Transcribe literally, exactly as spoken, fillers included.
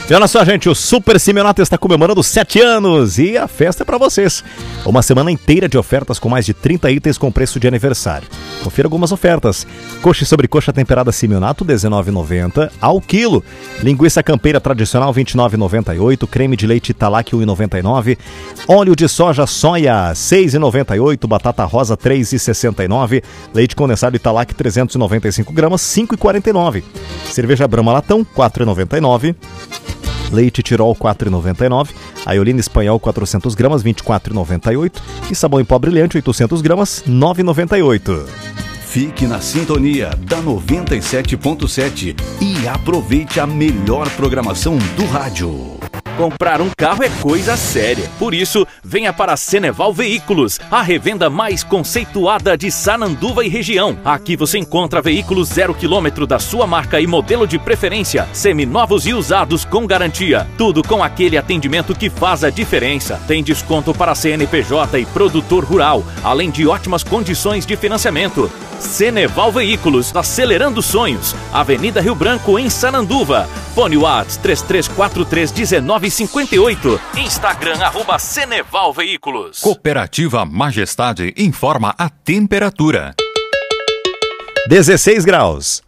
E olha só, gente, o Super Simeonato está comemorando sete anos e a festa é para vocês. Uma semana inteira de ofertas com mais de trinta itens com preço de aniversário. Confira algumas ofertas. Coxa e sobrecoxa temperada Simeonato, dezenove reais e noventa centavos ao quilo. Linguiça campeira tradicional, vinte e nove reais e noventa e oito centavos. Creme de leite Italac, um real e noventa e nove centavos. Óleo de soja soia, seis reais e noventa e oito centavos. Batata rosa, três reais e sessenta e nove centavos. Leite condensado Italac, trezentos e noventa e cinco gramas, cinco reais e quarenta e nove centavos. Cerveja Brahma Latão, quatro reais e noventa e nove centavos. Leite Tirol, quatro reais e noventa e nove centavos. Aiolina Espanhol, quatrocentos gramas, vinte e quatro reais e noventa e oito centavos. E sabão em pó brilhante, oitocentos gramas, nove reais e noventa e oito centavos. Fique na sintonia da noventa e sete ponto sete e aproveite a melhor programação do rádio. Comprar um carro é coisa séria. Por isso, venha para a Ceneval Veículos, a revenda mais conceituada de Sananduva e região. Aqui você encontra veículos zero quilômetro da sua marca e modelo de preferência, seminovos e usados com garantia. Tudo com aquele atendimento que faz a diferença. Tem desconto para C N P J e produtor rural, além de ótimas condições de financiamento. Ceneval Veículos, acelerando sonhos. Avenida Rio Branco, em Sananduva. Fone WhatsApp três três quatro três um nove cinco oito. Instagram, arroba Ceneval Veículos. Cooperativa Majestade informa a temperatura. dezesseis graus.